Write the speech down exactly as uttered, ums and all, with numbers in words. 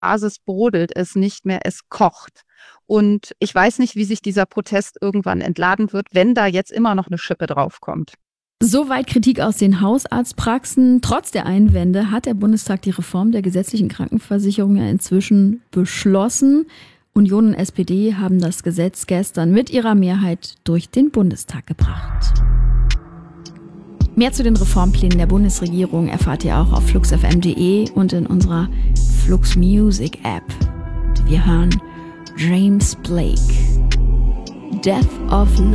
Basis brodelt es nicht mehr, es kocht. Und ich weiß nicht, wie sich dieser Protest irgendwann entladen wird, wenn da jetzt immer noch eine Schippe draufkommt. Soweit Kritik aus den Hausarztpraxen. Trotz der Einwände hat der Bundestag die Reform der gesetzlichen Krankenversicherung ja inzwischen beschlossen. Union und S P D haben das Gesetz gestern mit ihrer Mehrheit durch den Bundestag gebracht. Mehr zu den Reformplänen der Bundesregierung erfahrt ihr auch auf flux f m punkt d e und in unserer Flux Music App. Wir hören James Blake, Death of Love.